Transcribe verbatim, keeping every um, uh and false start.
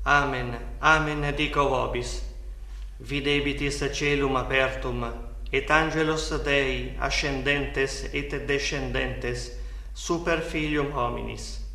Amen, amen dico vobis. Videbitis caelum apertum, et angelos Dei ascendentes et descendentes super filium hominis.